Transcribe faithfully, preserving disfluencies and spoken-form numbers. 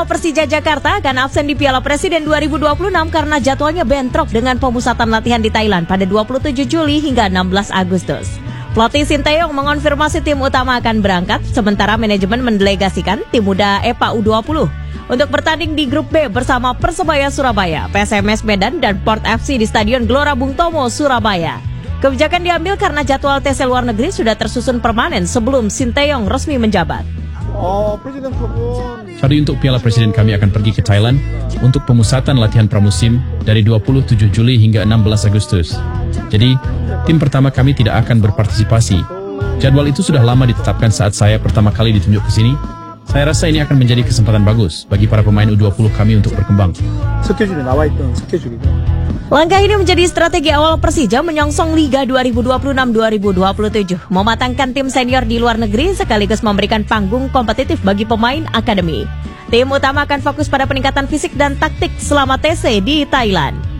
Persija Jakarta akan absen di Piala Presiden dua ribu dua puluh enam karena jadwalnya bentrok dengan pemusatan latihan di Thailand pada dua puluh tujuh Juli hingga enam belas Agustus. Pelatih Sinteyong mengonfirmasi tim utama akan berangkat, sementara manajemen mendelegasikan tim muda E P A U dua puluh untuk bertanding di grup B bersama Persebaya Surabaya, P S M S Medan, dan Port F C di Stadion Gelora Bung Tomo, Surabaya. Kebijakan diambil karena jadwal tes luar negeri sudah tersusun permanen sebelum Sinteyong resmi menjabat. Oh, Presiden Jadi untuk Piala Presiden kami akan pergi ke Thailand untuk pemusatan latihan pramusim dari dua puluh tujuh Juli hingga enam belas Agustus. Jadi, tim pertama kami tidak akan berpartisipasi. Jadwal itu sudah lama ditetapkan saat saya pertama kali ditunjuk ke sini. Saya rasa ini akan menjadi kesempatan bagus bagi para pemain U dua puluh kami untuk berkembang. Langkah ini menjadi strategi awal Persija menyongsong Liga dua ribu dua puluh enam dua ribu dua puluh tujuh, mematangkan tim senior di luar negeri sekaligus memberikan panggung kompetitif bagi pemain akademi. Tim utama akan fokus pada peningkatan fisik dan taktik selama T C di Thailand.